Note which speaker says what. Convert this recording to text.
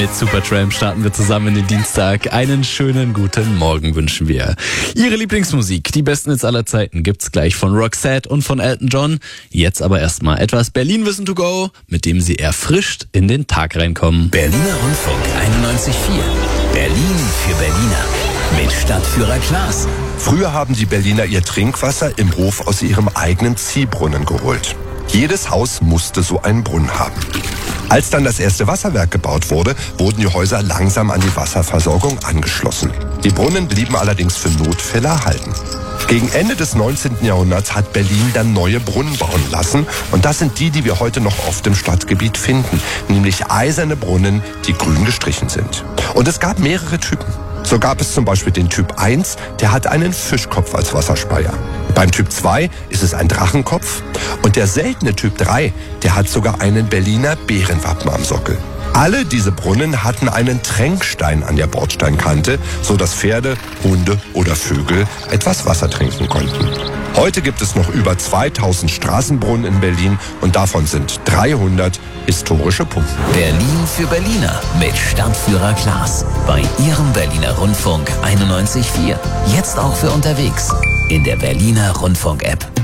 Speaker 1: Mit Supertramp starten wir zusammen in den Dienstag. Einen schönen guten Morgen wünschen wir. Ihre Lieblingsmusik, die besten Hits aller Zeiten, gibt's gleich von Roxette und von Elton John. Jetzt aber erstmal etwas Berlin-Wissen to go, mit dem Sie erfrischt in den Tag reinkommen.
Speaker 2: Berliner Rundfunk 91.4. Berlin für Berliner. Mit Stadtführer Klaas.
Speaker 3: Früher haben die Berliner ihr Trinkwasser im Hof aus ihrem eigenen Ziehbrunnen geholt. Jedes Haus musste so einen Brunnen haben. Als dann das erste Wasserwerk gebaut wurde, wurden die Häuser langsam an die Wasserversorgung angeschlossen. Die Brunnen blieben allerdings für Notfälle erhalten. Gegen Ende des 19. Jahrhunderts hat Berlin dann neue Brunnen bauen lassen. Und das sind die wir heute noch oft im Stadtgebiet finden. Nämlich eiserne Brunnen, die grün gestrichen sind. Und es gab mehrere Typen. So gab es zum Beispiel den Typ 1, der hat einen Fischkopf als Wasserspeier. Beim Typ 2 ist es ein Drachenkopf. Und der seltene Typ 3, der hat sogar einen Berliner Bärenwappen am Sockel. Alle diese Brunnen hatten einen Tränkstein an der Bordsteinkante, so dass Pferde, Hunde oder Vögel etwas Wasser trinken konnten. Heute gibt es noch über 2000 Straßenbrunnen in Berlin und davon sind 300 historische Pumpen.
Speaker 2: Berlin für Berliner mit Stadtführer Klaas. Bei Ihrem Berliner Rundfunk 91.4. Jetzt auch für unterwegs in der Berliner Rundfunk-App.